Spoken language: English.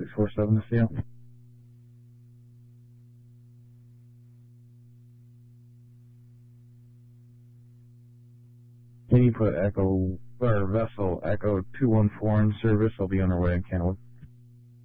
647 to see you. Can you put Echo, or Vessel Echo 214 in service? I'll be on our way in Kenwood.